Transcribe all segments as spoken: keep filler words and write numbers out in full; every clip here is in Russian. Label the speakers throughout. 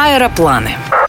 Speaker 1: Аэропланы.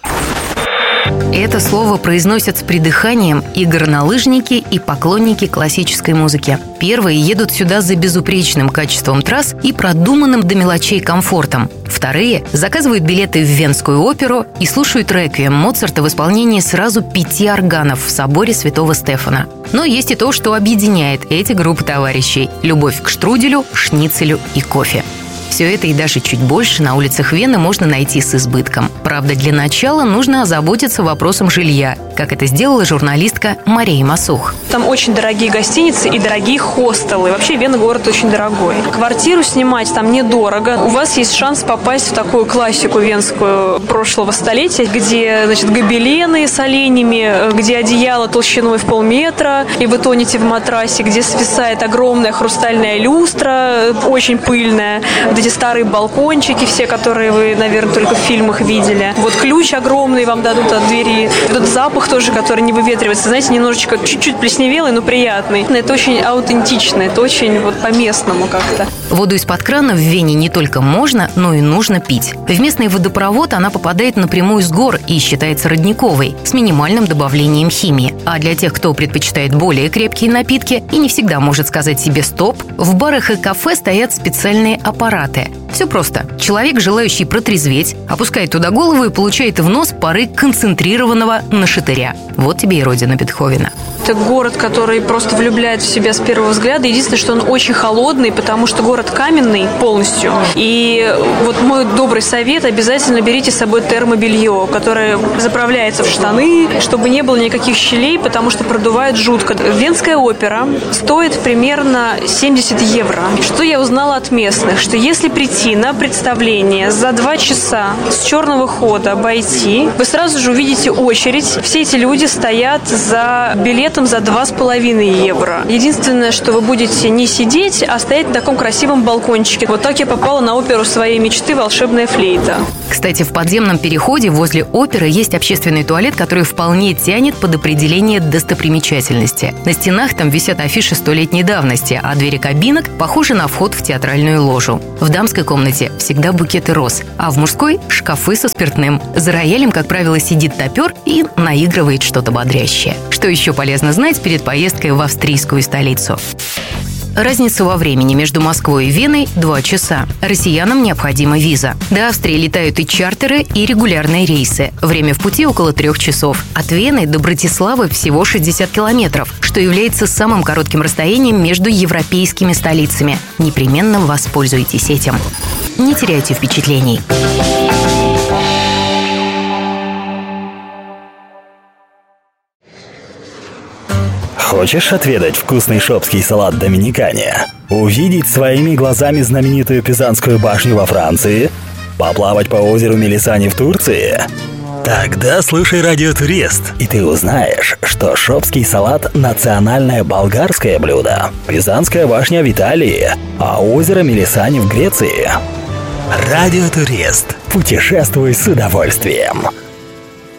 Speaker 2: Это слово произносят с придыханием и горнолыжники, и поклонники классической музыки. Первые едут сюда за безупречным качеством трасс и продуманным до мелочей комфортом. Вторые заказывают билеты в Венскую оперу и слушают реквием Моцарта в исполнении сразу пяти органов в соборе Святого Стефана. Но есть и то, что объединяет эти группы товарищей – любовь к штруделю, шницелю и кофе. Все это и даже чуть больше на улицах Вены можно найти с избытком. Правда, для начала нужно озаботиться вопросом жилья, как это сделала журналистка Мария Масух.
Speaker 3: Там очень дорогие гостиницы и дорогие хостелы. Вообще Вена город очень дорогой. Квартиру снимать там недорого. У вас есть шанс попасть в такую классику венскую прошлого столетия, где, значит, гобелены с оленями, где одеяло толщиной в полметра, и вы тонете в матрасе, где свисает огромная хрустальная люстра, очень пыльная, вот эти старые балкончики все, которые вы, наверное, только в фильмах видели. Вот ключ огромный вам дадут от двери. Этот запах тоже, который не выветривается. Знаете, немножечко чуть-чуть плесневелый, но приятный. Это очень аутентично, это очень вот по-местному как-то.
Speaker 2: Воду из-под крана в Вене не только можно, но и нужно пить. В местный водопровод она попадает напрямую с гор и считается родниковой, с минимальным добавлением химии. А для тех, кто предпочитает более крепкие напитки и не всегда может сказать себе «стоп», в барах и кафе стоят специальные аппараты. Все просто. Человек, желающий протрезветь, опускает туда голову и получает в нос пары концентрированного нашатыря. Вот тебе и родина Бетховена.
Speaker 3: Это город, который просто влюбляет в себя с первого взгляда. Единственное, что он очень холодный, потому что город каменный полностью. И вот мой добрый совет: обязательно берите с собой термобелье, которое заправляется в штаны, чтобы не было никаких щелей, потому что продувает жутко. Венская опера стоит примерно семьдесят евро. Что я узнала от местных? Что если прийти на представление за два часа с черного хода обойти, вы сразу же увидите очередь. Все эти люди стоят за билетом за два с половиной евро. Единственное, что вы будете не сидеть, а стоять на таком красивом балкончике. Вот так я попала на оперу своей мечты «Волшебная флейта».
Speaker 2: Кстати, в подземном переходе возле оперы есть общественный туалет, который вполне тянет под определение достопримечательности. На стенах там висят афиши столетней давности, а двери кабинок похожи на вход в театральную ложу. В дамской комнате всегда букеты роз, а в мужской – шкафы со спиртным. За роялем, как правило, сидит топер и наигрывает что-то бодрящее. Что еще полезно знать перед поездкой в австрийскую столицу? Разница во времени между Москвой и Веной – два часа. Россиянам необходима виза. До Австрии летают и чартеры, и регулярные рейсы. Время в пути около трех часов. От Вены до Братиславы всего шестьдесят километров, что является самым коротким расстоянием между европейскими столицами. Непременно воспользуйтесь этим. Не теряйте впечатлений.
Speaker 4: Хочешь отведать вкусный шопский салат доминикане? Увидеть своими глазами знаменитую Пизанскую башню во Франции? Поплавать по озеру Мелисани в Турции? Тогда слушай «Радио Турист», и ты узнаешь, что шопский салат – национальное болгарское блюдо, Пизанская башня в Италии, а озеро Мелисани в Греции. «Радио Турист». Путешествуй с удовольствием.